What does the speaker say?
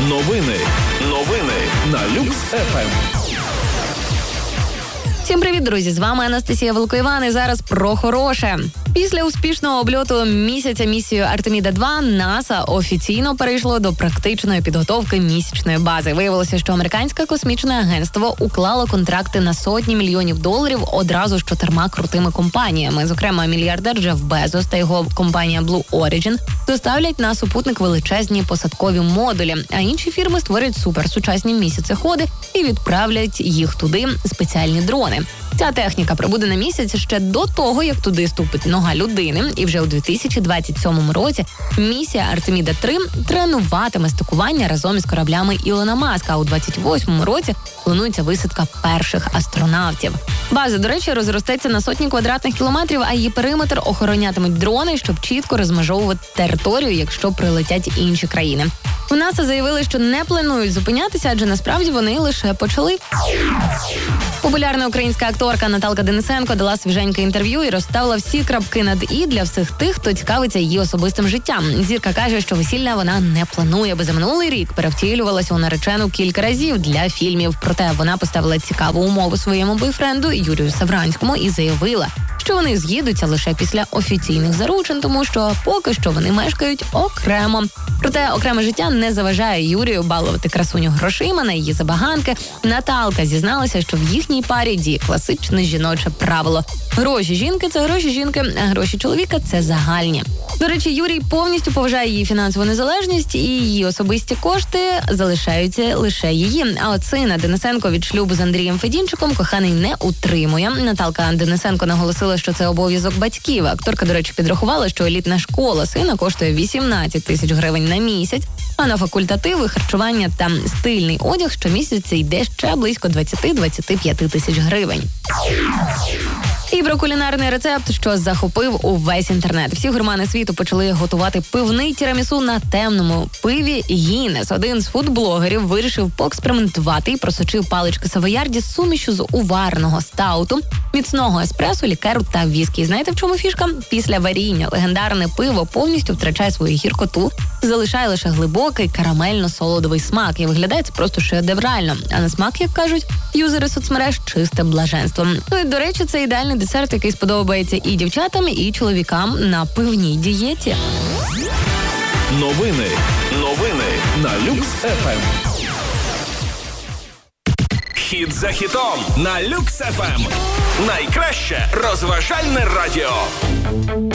Новини на Люкс ФМ. Всім привіт, друзі! З вами Анастасія Волкоїван і зараз про хороше. Після успішного обльоту місяця місією Артеміда-2 НАСА офіційно перейшло до практичної підготовки місячної бази. Виявилося, що американське космічне агентство уклало контракти на сотні мільйонів доларів одразу з 4 крутими компаніями. Зокрема, мільярдер Джеф Безос та його компанія Blue Origin доставлять на супутник величезні посадкові модулі, а інші фірми створять суперсучасні місяцеходи і відправлять їх туди спеціальні дрони. Ця техніка прибуде на місяць ще до того, як туди ступить нога людини, і вже у 2027 році місія Артеміда-3 тренуватиме стикування разом із кораблями Ілона Маска, а у 2028 році планується висадка перших астронавтів. База, до речі, розростеться на сотні квадратних кілометрів, а її периметр охоронятимуть дрони, щоб чітко розмежовувати територію, якщо прилетять інші країни. У НАСА заявили, що не планують зупинятися, адже насправді вони лише почали. Популярна українська акторка Наталка Денисенко дала свіженьке інтерв'ю і розставила всі крапки над «і» для всіх тих, хто цікавиться її особистим життям. Зірка каже, що весілля вона не планує, бо за минулий рік перевтілювалася у наречену кілька разів для фільмів. Проте вона поставила цікаву умову своєму бойфренду Юрію Савранському і заявила, що вони з'їдуться лише після офіційних заручин, тому що поки що вони мешкають окремо. Проте окреме життя не заважає Юрію балувати красуню грошима на її забаганки. Наталка зізналася, що в їхній парі діє класичне жіноче правило. Гроші жінки – це гроші жінки, а гроші чоловіка – це загальні. До речі, Юрій повністю поважає її фінансову незалежність, і її особисті кошти залишаються лише її. А от сина Денисенко від шлюбу з Андрієм Федінчиком коханий не утримує. Наталка Денисенко наголосила, що це обов'язок батьків. Акторка, до речі, підрахувала, що елітна школа сина коштує 18 тисяч гривень на місяць, а на факультативи, харчування та стильний одяг щомісяця йде ще близько 20-25 тисяч гривень. І про кулінарний рецепт, що захопив увесь інтернет. Всі гурмани світу почали готувати пивний тірамісу на темному пиві Гіннес. Один з фудблогерів вирішив поекспериментувати і просочив палички савоярді з сумішю з уварного стауту, міцного еспресо, лікеру та віскі. Знаєте, в чому фішка? Після варіння легендарне пиво повністю втрачає свою гіркоту, залишає лише глибокий карамельно-солодовий смак. І виглядає це просто шедеврально. А на смак, як кажуть юзери соцмереж, чисте блаженство. Ну і, до речі, це ідеальний десерт, який сподобається і дівчатам, і чоловікам на пивній дієті. Новини на Люкс ФМ. Хіт за хітом на Люкс ФМ. Найкраще розважальне радіо.